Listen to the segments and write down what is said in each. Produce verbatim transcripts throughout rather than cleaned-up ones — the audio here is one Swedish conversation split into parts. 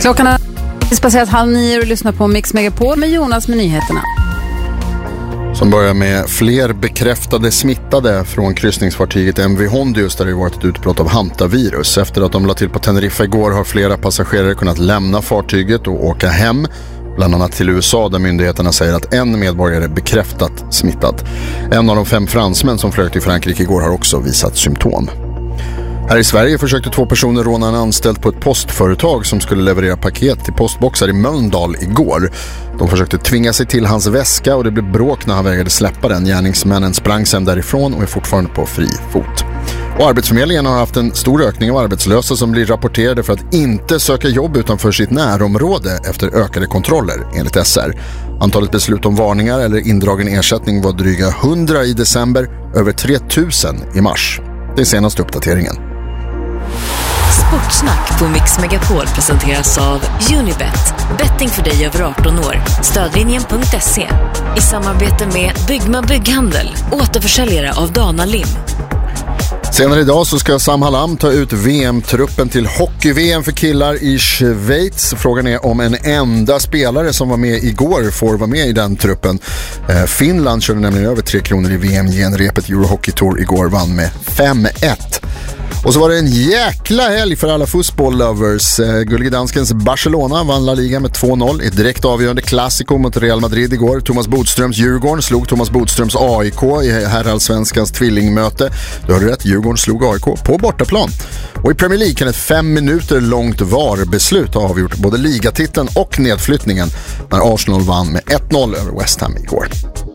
Klockan är passerat halv nio och lyssnar på Mix Megapol med Jonas med nyheterna. Som börjar med fler bekräftade smittade från kryssningsfartyget M V Hondius där det varit ett utbrott av hantavirus. Efter att de la till på Teneriffa igår har flera passagerare kunnat lämna fartyget och åka hem. Bland annat till U S A där myndigheterna säger att en medborgare bekräftat smittad. En av de fem fransmän som flög till Frankrike igår har också visat symptom. Här i Sverige försökte två personer råna en anställd på ett postföretag som skulle leverera paket till postboxar i Mölndal igår. De försökte tvinga sig till hans väska och det blev bråk när han vägrade släppa den. Gärningsmännen sprang sedan därifrån och är fortfarande på fri fot. Och Arbetsförmedlingen har haft en stor ökning av arbetslösa som blir rapporterade för att inte söka jobb utanför sitt närområde efter ökade kontroller, enligt S R. Antalet beslut om varningar eller indragen ersättning var dryga hundra i december, över tre tusen i mars. Det är senaste uppdateringen. Sportsnack på Mix Megapol presenteras av Unibet. Betting för dig över arton år. Stödlinjen punkt se. I samarbete med Byggma Bygghandel. Återförsäljare av Dana Lim. Senare idag så ska Sam Hallam ta ut V M-truppen till hockey-V M för killar i Schweiz. Frågan är om en enda spelare som var med igår får vara med i den truppen. Eh, Finland körde nämligen över tre kronor i V M-genrepet Eurohockey Tour igår, vann med fem ett. Och så var det en jäkla helg för alla fotboll-lovers. Eh, Gullige Danskens Barcelona vann La Liga med två noll. Ett direkt avgörande klassiko mot Real Madrid igår. Thomas Bodströms Djurgården slog Thomas Bodströms A I K i herrallsvenskans tvillingmöte. Du hörde rätt, Djurgården slog A I K på bortaplan. Och i Premier League kan ett fem minuter långt V A R-beslut ha avgjort både ligatiteln och nedflyttningen när Arsenal vann med ett noll över West Ham igår.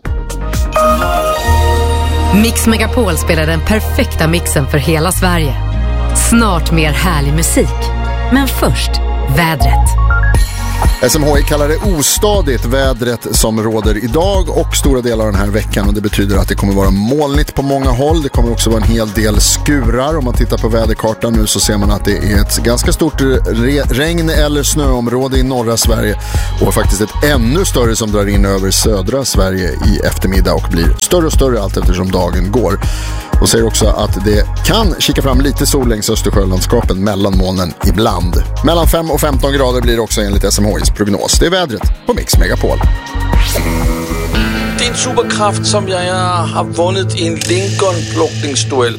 Mix Megapol spelar den perfekta mixen för hela Sverige. Snart mer härlig musik. Men först, vädret. S M H I kallar det ostadigt vädret som råder idag och stora delar av den här veckan, och det betyder att det kommer vara molnigt på många håll. Det kommer också vara en hel del skurar. Om man tittar på väderkartan nu så ser man att det är ett ganska stort re- regn- eller snöområde i norra Sverige och faktiskt ett ännu större som drar in över södra Sverige i eftermiddag och blir större och större allt eftersom dagen går. Och säger också att det kan kika fram lite sol längs Östersjölandskapen mellan molnen ibland. Mellan fem och femton grader blir det också enligt S M H I's prognos. Det är vädret på Mix Megapol. Det är en superkraft som jag har vunnit i en lingonplockningsduell.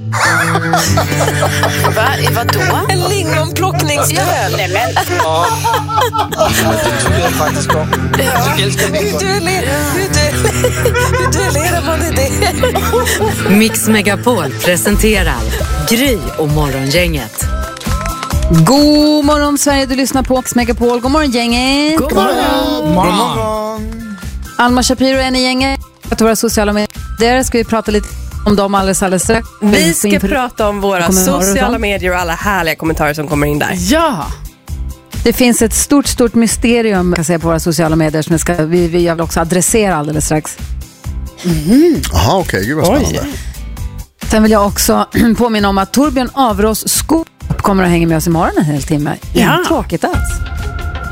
Va? Vadå? En lingonplockningsduell? Nej men... Ja, det tycker jag faktiskt om. Jag älskar lingon. Hur duellerar man i det? Mix Megapol presenterar Gry och Morgongänget. God morgon Sverige, du lyssnar på Mix Megapol. God morgon gänget. God morgon. God morgon. Alma Shapiro är i gänget. På våra sociala medier ska vi prata lite om dem alldeles alldeles strax. Vi ska prata om våra sociala medier och alla härliga kommentarer som kommer in där. Ja. Det finns ett stort, stort mysterium kan jag säga, på våra sociala medier som vi, ska, vi, vi vill också adressera alldeles strax. Mm. Aha, okej. Okay. Gud vad spännande. Oj. Sen vill jag också påminna om att Torbjörn Avrås Skop kommer att hänga med oss imorgon en hel timme. Ja. Inte tråkigt alls.